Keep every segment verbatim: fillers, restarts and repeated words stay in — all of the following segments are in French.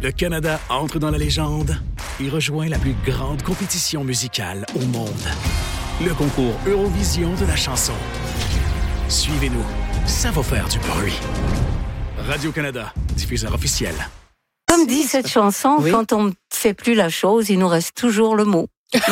Le Canada entre dans la légende et rejoint la plus grande compétition musicale au monde. Le concours Eurovision de la chanson. Suivez-nous, ça va faire du bruit. Radio-Canada, diffuseur officiel. Comme dit cette chanson, oui. Quand on ne fait plus la chose, il nous reste toujours le mot.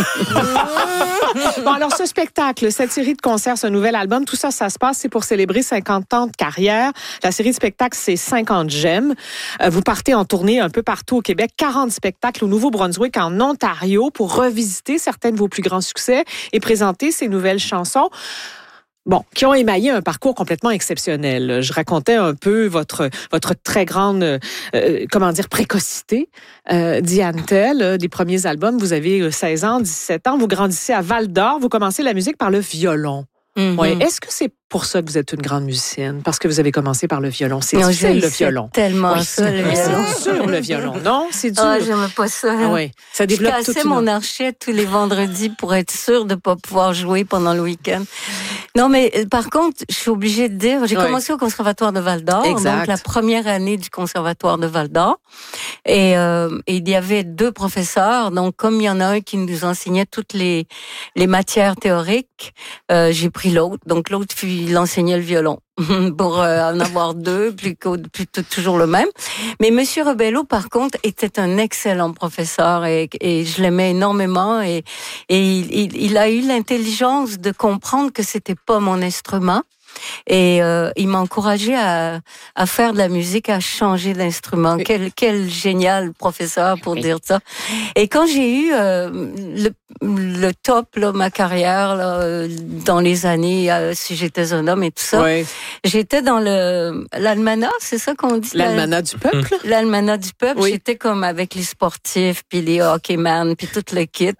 Bon, alors ce spectacle, cette série de concerts, ce nouvel album, tout ça, ça se passe, c'est pour célébrer cinquante ans de carrière. La série de spectacles, c'est cinquante gemmes. Euh, vous partez en tournée un peu partout au Québec, quarante spectacles au Nouveau-Brunswick, en Ontario, pour revisiter certains de vos plus grands succès et présenter ces nouvelles chansons. Bon, qui ont émaillé un parcours complètement exceptionnel. Je racontais un peu votre votre très grande, euh, comment dire, précocité. Euh, Diane Tell, des premiers albums, vous avez seize ans, dix-sept ans, vous grandissez à Val-d'Or, vous commencez la musique par le violon. Mm-hmm. Ouais. Est-ce que c'est pour ça que vous êtes une grande musicienne? Parce que vous avez commencé par le violon. C'est non, difficile, le violon. Tellement oui, ça, le violon. C'est sûr, le violon. Non, c'est dur. Ah, j'aime pas ça. Ah, oui. Ça développe je cassais mon archet tous les vendredis pour être sûre de pas pouvoir jouer pendant le week-end. Non, mais par contre, je suis obligée de dire, j'ai oui. commencé au Conservatoire de Val-d'Or, exact. Donc la première année du Conservatoire de Val-d'Or. Et, euh, et il y avait deux professeurs. Donc, comme il y en a un qui nous enseignait toutes les, les matières théoriques, euh, j'ai pris l'autre. Donc, l'autre, il enseignait le violon. pour euh, en avoir deux, plus que plus, toujours le même. Mais Monsieur Rebello, par contre, était un excellent professeur et, et je l'aimais énormément et, et il, il a eu l'intelligence de comprendre que c'était pas mon instrument. Et euh, il m'a encouragé à, à faire de la musique, à changer d'instrument. Oui. Quel, quel génial professeur pour oui. dire ça. Et quand j'ai eu euh, le, le top, là, ma carrière, là, dans les années, euh, si j'étais un homme et tout ça, oui. j'étais dans le l'almanach, c'est ça qu'on dit? L'almanach du peuple? L'almanach du peuple. Oui. J'étais comme avec les sportifs, puis les hockeyman, puis tout le kit.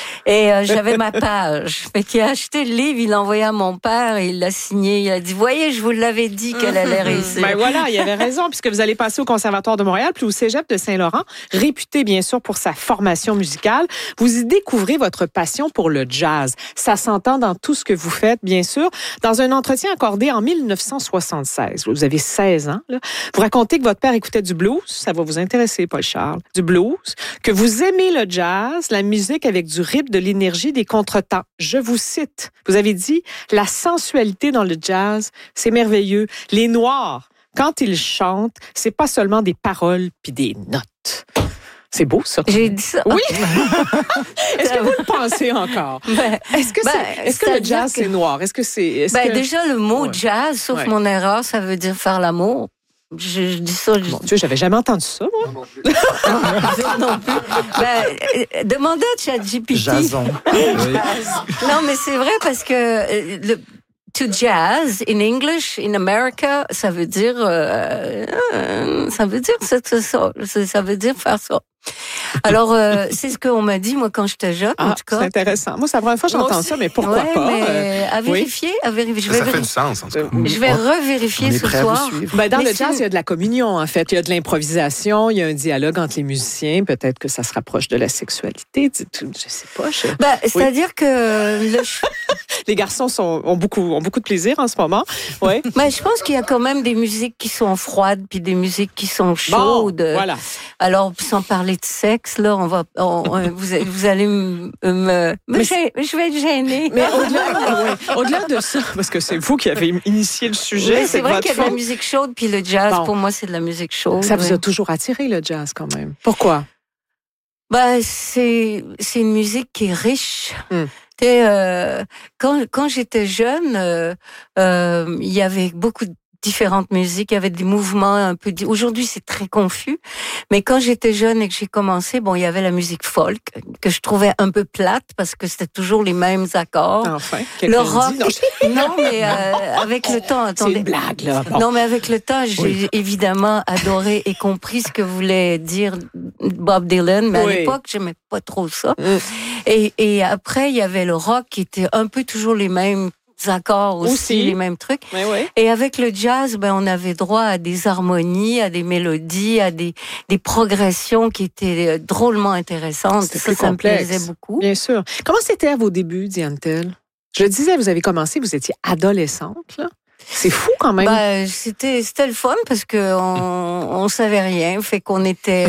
Et euh, j'avais ma page. Fait qu'il a acheté le livre, il l'a envoyé à mon père et il l'a signé. Il a dit, voyez, je vous l'avais dit qu'elle allait réussir. Ben voilà, il avait raison, puisque vous allez passer au Conservatoire de Montréal, puis au Cégep de Saint-Laurent, réputé bien sûr pour sa formation musicale. Vous y découvrez votre passion pour le jazz. Ça s'entend dans tout ce que vous faites, bien sûr. Dans un entretien accordé en dix-neuf cent soixante-seize, vous avez seize ans, là, vous racontez que votre père écoutait du blues, ça va vous intéresser, Paul-Charles, du blues, que vous aimez le jazz, la musique avec du rythme, de l'énergie, des contretemps. Je vous cite. Vous avez dit, la sensualité dans le jazz, c'est merveilleux. Les Noirs, quand ils chantent, c'est pas seulement des paroles puis des notes. C'est beau, ça. J'ai dit ça. Oui. Est-ce que vous le pensez encore? Ben, est-ce que, ben, c'est, est-ce que le jazz, que... c'est noir? Est-ce que c'est... Est-ce ben, que... Déjà, le mot ouais. jazz, sauf ouais. mon erreur, ça veut dire faire l'amour. Je, je dis ça. Je... Mon Dieu, j'avais jamais entendu ça, moi. Non, non plus. non plus. Ben, demandez à ChatGPT. Jason. Non, mais c'est vrai parce que le to jazz in English in America, ça veut dire, euh, ça veut dire ça, ça, ça, ça veut dire faire ça. Alors, euh, c'est ce qu'on m'a dit, moi, quand j'étais jeune, ah, en tout cas. C'est intéressant. Moi, c'est la première fois que j'entends ça, mais pourquoi ouais, pas? Mais euh, à vérifier, oui. à vérifier. Je vais ça vérifier. fait du sens, en tout cas. Je vais revérifier ce soir. Ben, dans mais le jazz, il y a de la communion, en fait. Il y a de l'improvisation, il y a un dialogue entre les musiciens. Peut-être que ça se rapproche de la sexualité. Je sais pas. Je... Ben, c'est-à-dire oui. que... Le... les garçons sont, ont, beaucoup, ont beaucoup de plaisir en ce moment. Ouais. Ben, je pense qu'il y a quand même des musiques qui sont froides puis des musiques qui sont chaudes. Bon, voilà. Alors, sans parler de sexe, là, on va, on, vous, vous allez me, me, me gê... je vais être gênée. Mais au-delà, ouais, au-delà de ça, parce que c'est vous qui avez initié le sujet. Mais c'est, c'est vrai qu'il y a femme. de la musique chaude, puis le jazz, bon. Pour moi, c'est de la musique chaude. Ça vous ouais. a toujours attiré, le jazz, quand même. Pourquoi? Ben, c'est, c'est une musique qui est riche. Mm. Euh, quand, quand j'étais jeune, euh, euh, il y avait beaucoup de différentes musiques, il y avait des mouvements un peu... Aujourd'hui, c'est très confus, mais quand j'étais jeune et que j'ai commencé, bon, il y avait la musique folk, que je trouvais un peu plate, parce que c'était toujours les mêmes accords. Enfin, le rock... Dit, non, non, mais euh, avec le temps... Attendez, c'est une blague, là. Bon. Non, mais avec le temps, j'ai oui. évidemment adoré et compris ce que voulait dire Bob Dylan, mais oui. à l'époque, j'aimais pas trop ça. Mm. Et, et après, il y avait le rock qui était un peu toujours les mêmes accords aussi, aussi, les mêmes trucs. Oui, oui. Et avec le jazz, ben, on avait droit à des harmonies, à des mélodies, à des, des progressions qui étaient drôlement intéressantes. C'était ça, plus ça complexe. me plaisait beaucoup. Bien sûr. Comment c'était à vos débuts, Diane Tell? Je le disais, vous avez commencé, vous étiez adolescente, là. C'est fou quand même. Ben, c'était, c'était le fun parce qu'on on savait rien, fait qu'on était